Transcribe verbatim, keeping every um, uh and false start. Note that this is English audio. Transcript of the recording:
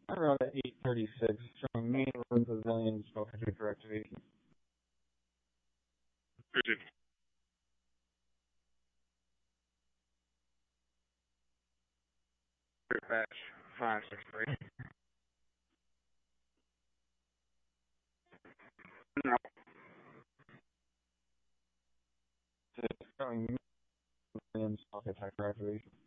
Around at eight thirty-six, showing main room pavilion smoke detector activation. Roger. Batch five six three. No. Showing main pavilion smoke detector activation.